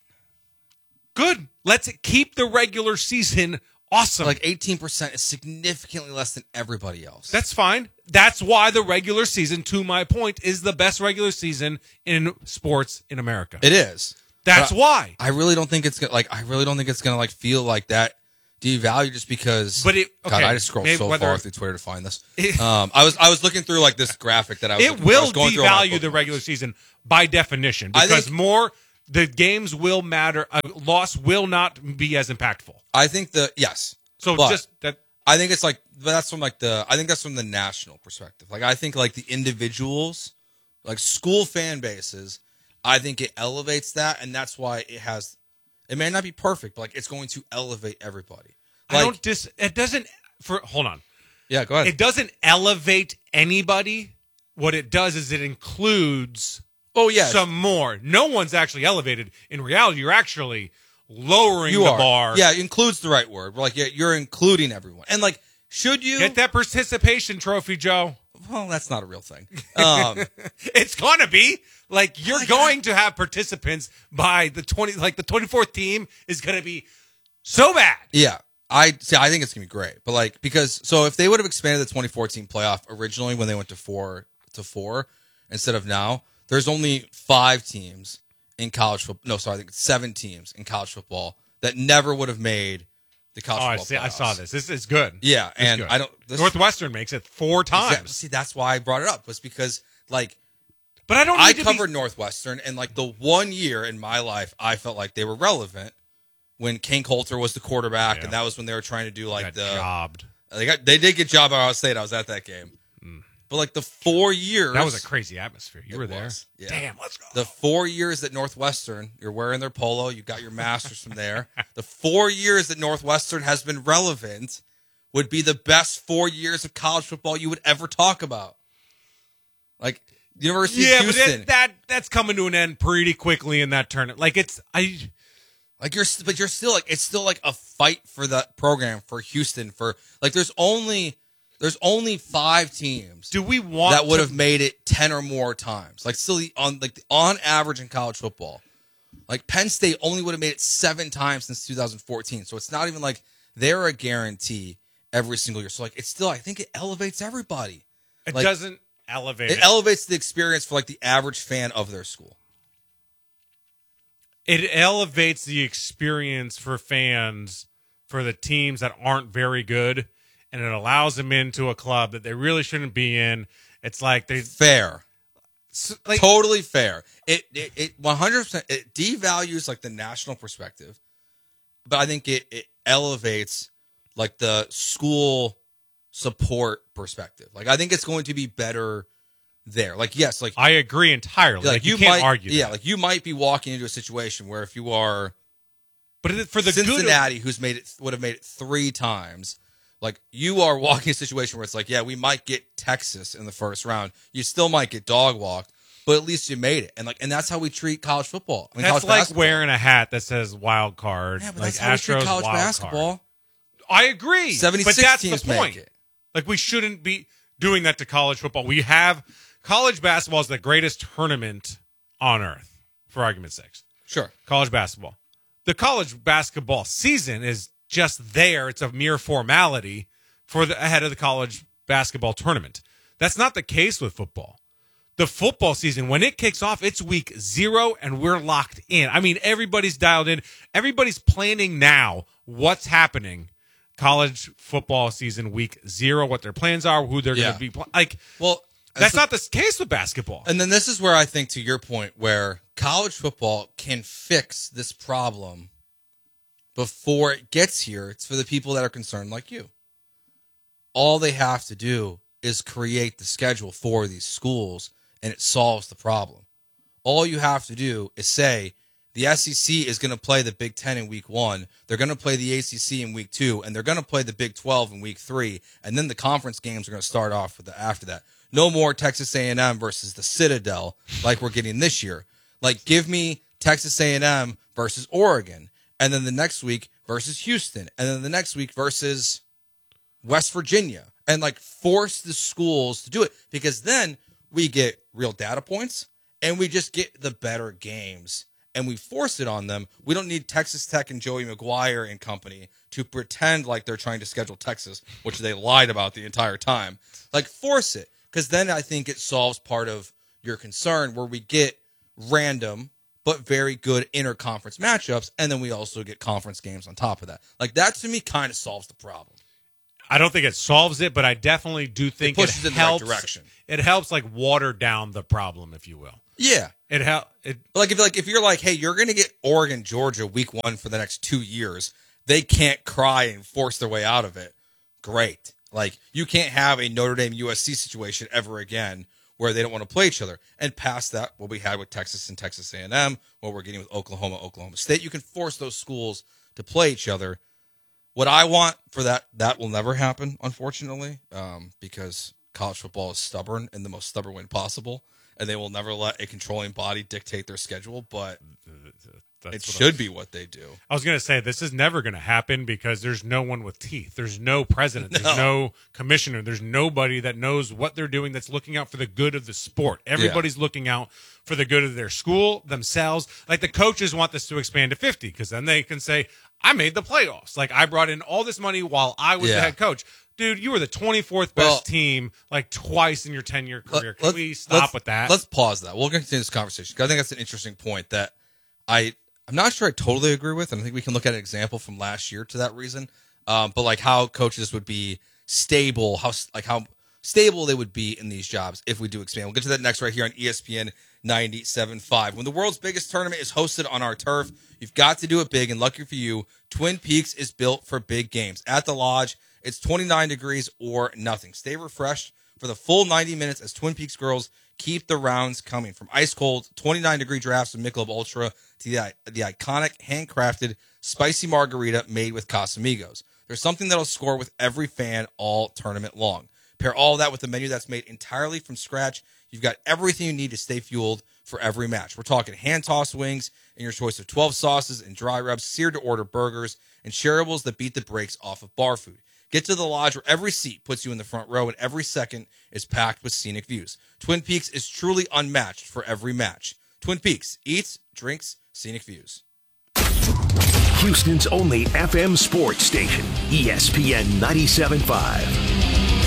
Good. Let's keep the regular season awesome. Like, eighteen percent is significantly less than everybody else. That's fine. That's why the regular season, to my point, is the best regular season in sports in America. It is. That's but why. I really don't think it's gonna like. I really don't think it's gonna like feel like that devalue just because. But it. Okay, God, I just scrolled so whether, far through Twitter to find this. um, I was I was looking through like this graphic that I was. It looking, will I was going devalue the regular season by definition because think, more the games will matter. A loss will not be as impactful. I think the yes. So but just that. I think it's like but that's from like the. I think that's from the national perspective. Like I think like the individuals, like school fan bases. I think it elevates that, and that's why it has. It may not be perfect, but like it's going to elevate everybody. Like, I don't dis. It doesn't. For hold on. Yeah, go ahead. It doesn't elevate anybody. What it does is it includes. Oh yeah, some more. No one's actually elevated. In reality, you're actually lowering you the are. bar. Yeah, includes the right word. Like yeah, you're including everyone, and like should you get that participation trophy, Joe? Well, that's not a real thing. Um, it's gonna be. Like, you're going to have participants by the twenty, like the twenty-fourth team is going to be so bad. Yeah. I see. I think it's going to be great. But, like, because, so if they would have expanded the twenty fourteen playoff originally when they went to four to four instead of now, there's only five teams in college football. No, sorry, I think it's seven teams in college football that never would have made the college oh, football I see. playoffs. I saw this. This is good. Yeah. It's and good. I don't. This, Northwestern makes it four times. Exactly. See, that's why I brought it up, was because, like, But I don't. Need I to covered be... Northwestern, and like the one year in my life, I felt like they were relevant when King Coulter was the quarterback, yeah. and that was when they were trying to do like they got the jobbed. They got they did get jobbed by Ohio State. I was at that game, mm. but like the four years that was a crazy atmosphere. You were there. Yeah. Damn, let's go. The four years that Northwestern, you're wearing their polo, you got your masters from there. The four years that Northwestern has been relevant would be the best four years of college football you would ever talk about. Like. University yeah, of Houston. but that, that that's coming to an end pretty quickly in that tournament. Like it's I, like you're, but you're still like it's still like a fight for that program for Houston for like there's only there's only five teams. Do we want that would to, have made it ten or more times? Like still on like on average in college football, like Penn State only would have made it seven times since two thousand fourteen. So it's not even like they're a guarantee every single year. So like it's still I think it elevates everybody. It like, doesn't. Elevate it, it elevates the experience for like the average fan of their school. It elevates the experience for fans for the teams that aren't very good, and it allows them into a club that they really shouldn't be in. It's like they fair, like, totally fair. It it it one hundred percent it devalues like the national perspective, but I think it it elevates like the school support perspective. Like I think it's going to be better there. Like yes, like I agree entirely. Like, like you, you can't might, argue. Yeah, that. like you might be walking into a situation where if you are, but for the Cincinnati, good of, who's made it would have made it three times. Like you are walking a situation where it's like, yeah, we might get Texas in the first round. You still might get dog walked, but at least you made it. And like, and that's how we treat college football. I mean, that's college like basketball. wearing a hat that says wild card. Yeah, but like that's how Astros we treat college wild basketball. Card. I agree. seventy-six but that's teams the point. make it. Like we shouldn't be doing that to college football. We have college basketball is the greatest tournament on earth, for argument's sake. Sure. College basketball. The college basketball season is just there. It's a mere formality for the ahead of the college basketball tournament. That's not the case with football. The football season, when it kicks off, it's week zero and we're locked in. I mean, everybody's dialed in. Everybody's planning now what's happening college football season week zero, what their plans are, who they're yeah. going to be pl- like. Well, that's not the case with basketball. And then this is where I think, to your point, where college football can fix this problem before it gets here. It's for the people that are concerned like you. All they have to do is create the schedule for these schools, and it solves the problem. All you have to do is say, the S E C is going to play the Big Ten in week one. They're going to play the A C C in week two, and they're going to play the Big twelve in week three. And then the conference games are going to start off with the, after that. No more Texas A and M versus the Citadel like we're getting this year. Like, give me Texas A and M versus Oregon, and then the next week versus Houston, and then the next week versus West Virginia, and like force the schools to do it, because then we get real data points and we just get the better games and we force it on them. We don't need Texas Tech and Joey McGuire and company to pretend like they're trying to schedule Texas, which they lied about the entire time. Like, force it, because then I think it solves part of your concern, where we get random but very good interconference matchups, and then we also get conference games on top of that. Like, that to me kind of solves the problem. I don't think it solves it, but I definitely do think it pushes it in helps. the right direction. It helps, like, water down the problem, if you will. Yeah, it helps. It like if like if you're like, hey, you're going to get Oregon, Georgia, week one for the next two years. They can't cry and force their way out of it. Great. Like, you can't have a Notre Dame U S C situation ever again where they don't want to play each other. And past that, what we had with Texas and Texas A and M, what we're getting with Oklahoma, Oklahoma State, you can force those schools to play each other. What I want for that, that will never happen, unfortunately, um, because college football is stubborn in the most stubborn way possible, and they will never let a controlling body dictate their schedule, but That's it what should I, be what they do. I was going to say, this is never going to happen because there's no one with teeth. There's no president. There's no, no commissioner. There's nobody that knows what they're doing that's looking out for the good of the sport. Everybody's yeah. looking out for the good of their school, themselves. Like, the coaches want this to expand to fifty because then they can say, I made the playoffs. Like, I brought in all this money while I was yeah. the head coach. Dude, you were the twenty-fourth best well, team like twice in your ten-year career. Can we stop with that? Let's pause that. We'll continue this conversation because I think that's an interesting point that I – I'm not sure I totally agree with, and I think we can look at an example from last year to that reason. Um, but like how coaches would be stable, how like how stable they would be in these jobs if we do expand. We'll get to that next right here on E S P N ninety-seven point five. When the world's biggest tournament is hosted on our turf, you've got to do it big, and lucky for you, Twin Peaks is built for big games. At the Lodge, it's twenty-nine degrees or nothing. Stay refreshed for the full ninety minutes as Twin Peaks girls keep the rounds coming. From ice-cold twenty-nine degree drafts of Michelob Ultra to the, the iconic handcrafted spicy margarita made with Casamigos. There's something that'll score with every fan all tournament long. Pair all that with a menu that's made entirely from scratch. You've got everything you need to stay fueled for every match. We're talking hand-tossed wings and your choice of twelve sauces and dry rubs, seared-to-order burgers, and shareables that beat the brakes off of bar food. Get to the Lodge where every seat puts you in the front row and every second is packed with scenic views. Twin Peaks is truly unmatched for every match. Twin Peaks, eats, drinks, scenic views. Houston's only F M sports station, E S P N ninety-seven point five.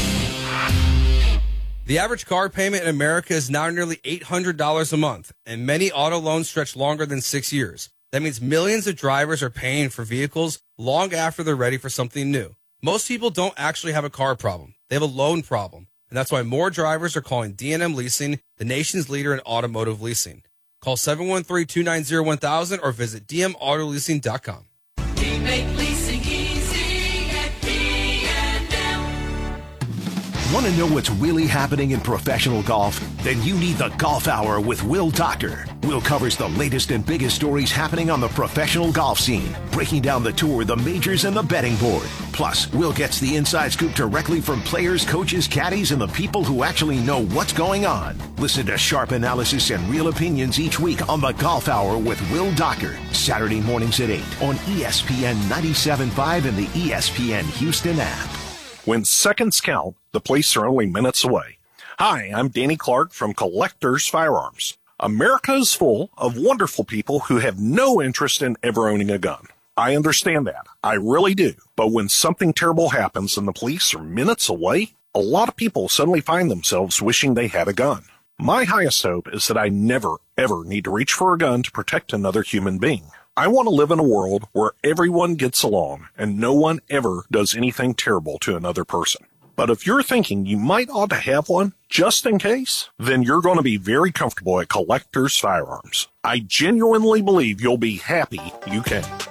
The average car payment in America is now nearly eight hundred dollars a month, and many auto loans stretch longer than six years. That means millions of drivers are paying for vehicles long after they're ready for something new. Most people don't actually have a car problem. They have a loan problem. And that's why more drivers are calling D and M Leasing, the nation's leader in automotive leasing. Call seven one three, two nine zero, one thousand or visit d m auto leasing dot com. We make leasing easy at D and M. Want to know what's really happening in professional golf? Then you need the Golf Hour with Will Doctor. Will covers the latest and biggest stories happening on the professional golf scene, breaking down the tour, the majors, and the betting board. Plus, Will gets the inside scoop directly from players, coaches, caddies, and the people who actually know what's going on. Listen to sharp analysis and real opinions each week on the Golf Hour with Will Doctor. Saturday mornings at eight on E S P N ninety-seven point five and the E S P N Houston app. When seconds count, the police are only minutes away. Hi, I'm Danny Clark from Collectors Firearms. America is full of wonderful people who have no interest in ever owning a gun. I understand that. I really do. But when something terrible happens and the police are minutes away, a lot of people suddenly find themselves wishing they had a gun. My highest hope is that I never, ever need to reach for a gun to protect another human being. I want to live in a world where everyone gets along and no one ever does anything terrible to another person. But if you're thinking you might ought to have one, just in case, then you're going to be very comfortable at Collectors Firearms. I genuinely believe you'll be happy you came.